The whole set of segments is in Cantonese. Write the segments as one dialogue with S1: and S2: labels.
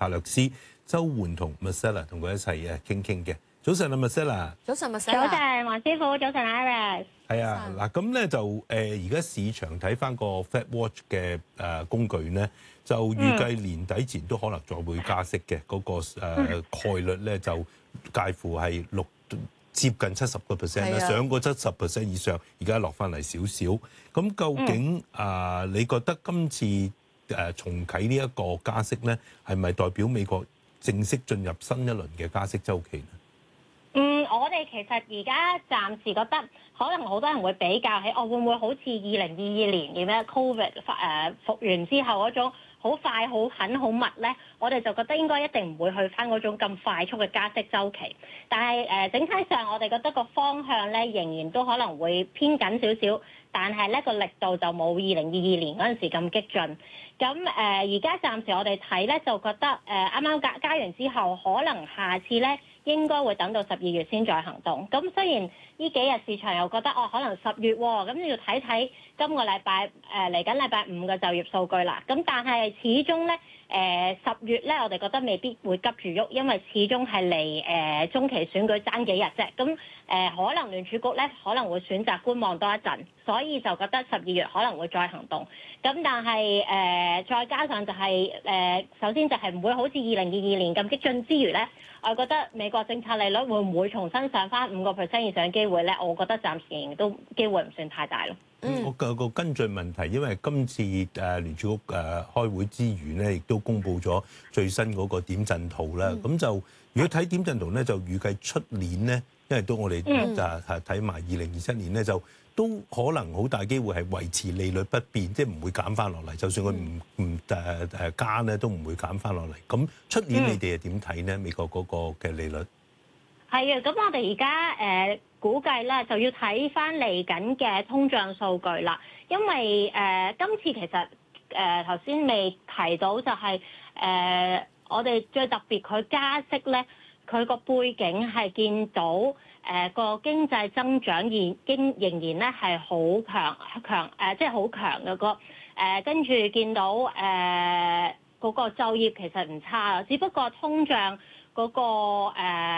S1: 策略師周煥同 Marcella 同佢一齊傾傾嘅。早晨啊 Marcella。
S2: 早晨 Marcella。
S3: 早晨黃師傅，早晨 Iris。
S1: 係啊，嗱咁咧就而家市場睇翻個 Fed Watch 嘅工具咧，就預計年底前都可能再會加息嘅，嗰個概率咧就介乎係接近70%啦，上過70%以上，而家落翻嚟少少。咁究竟你覺得今次重啟呢一個加息咧，係咪代表美國正式進入新一輪嘅加息週期呢？
S3: 我哋其實而家暫時覺得，可能好多人會比較起，會唔會好似2022年嘅咩 Covid 復原之後嗰種好快、好狠、好密咧？我哋就覺得應該一定唔會去翻嗰種咁快速嘅加息週期。但係整體上，我哋覺得個方向咧仍然都可能會偏緊少少，但係咧個力度就冇2022年嗰陣時咁激進。咁而家暫時我哋睇咧就覺得啱啱加完之後，可能下次咧應該會等到12月先再行動。咁雖然呢幾日市場又覺得可能10月喎，咁要睇睇今個禮拜嚟緊禮拜5嘅就業數據啦。咁但係始終咧10月咧，我哋覺得未必會急住喐，因為始終係離中期選舉爭幾日啫。咁可能聯儲局咧可能會選擇觀望多一陣，所以就覺得12月可能會再行動。咁但係再加上就係首先就係唔會好似2022年咁激進之餘咧，我覺得美國政策利率會唔會重新上翻5% 以上嘅機會咧？我覺得暫時仍然都機會唔算太大咯。
S1: 我有個跟進問題，因為今次聯儲局開會之餘咧，亦都公布咗最新嗰個點陣圖啦。咁就如果睇點陣圖咧，就預計出年咧，因為都我哋就睇埋2027年咧，就都可能好大機會係維持利率不變，即係唔會減翻落嚟。就算佢唔加咧，都唔會減翻落嚟。咁出年你哋係點睇咧？美國嗰個嘅利率？
S3: 係啊，咁我哋而家估計咧就要睇翻嚟緊嘅通脹數據啦，因為今次其實頭先未提到就係我哋最特別佢加息咧，佢個背景係見到個經濟增長仍然咧係好強即係好強嘅個跟住見到嗰個就業其實唔差啦，只不過通脹嗰個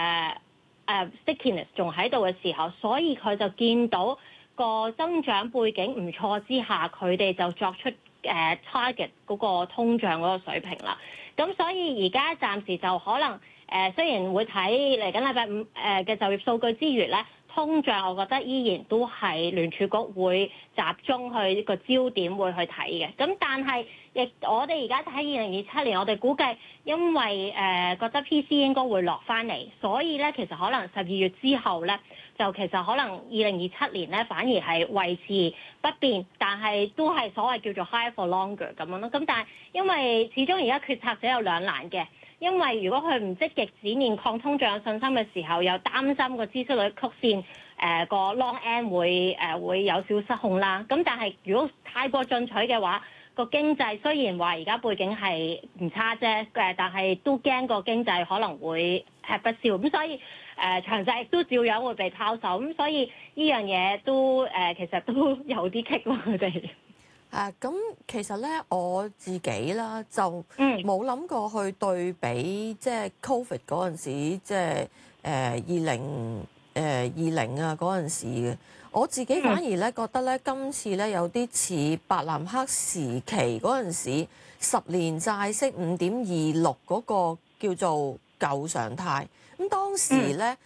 S3: stickiness 仲喺度嘅時候，所以佢就見到個增長背景唔錯之下，佢哋就作出target 嗰個通脹嗰個水平啦。咁所以而家暫時就可能雖然會睇嚟緊禮拜5嘅就業數據之餘咧，通脹我覺得依然都係聯儲局會集中去個焦點會去睇嘅。咁但係我哋而家睇2027年，我哋估計因為覺得 PC 應該會落翻嚟，所以咧其實可能12月之後咧，就其實可能2027年咧反而係維持不變，但係都係所謂叫做 high for longer 咁樣咯。咁但係因為始終而家決策者有兩難嘅。因為如果佢唔積極展現抗通脹信心嘅時候，又擔心個孳息率曲線個 long end 會有少失控啦。咁但係如果太過進取嘅話，個經濟雖然話而家背景係唔差啫，但係都驚個經濟可能會吃不消。咁所以長債亦都照樣會被拋售。咁所以呢樣嘢都其實都有啲棘咯，佢哋。
S2: 咁其實咧我自己啦就冇諗過去對比即係 Covid 嗰陣時，即係2020啊嗰陣時嘅。我自己反而咧覺得咧今次咧有啲似伯南克時期嗰陣時10年債息5.26嗰個叫做舊常態。咁當時咧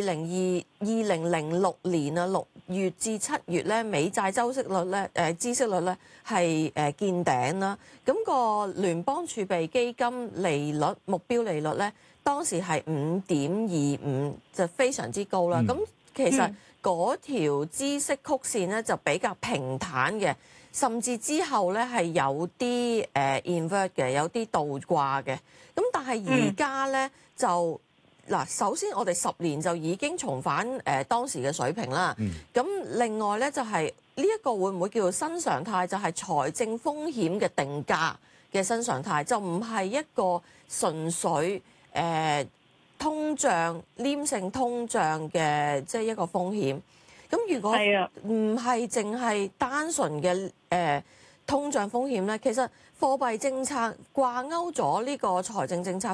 S2: 2006年啊6月至7月咧，美債孳息率咧孳息率咧係見頂啦。咁個聯邦儲備基金利率目標利率咧，當時係5.25，就非常之高啦。咁其實嗰條孳息曲線咧就比較平坦嘅，甚至之後咧係有啲invert 嘅，有啲倒掛嘅。咁但係而家咧就嗱，首先我哋10年就已經重返當時嘅水平啦。咁另外咧就係呢一個會唔會叫做新常態？就係財政風險嘅定價嘅新常態，就唔係一個純粹通脹黏性通脹嘅即係一個風險。咁如果唔係淨係單純嘅通脹風險咧，其實貨幣政策掛鈎咗呢個財政政策風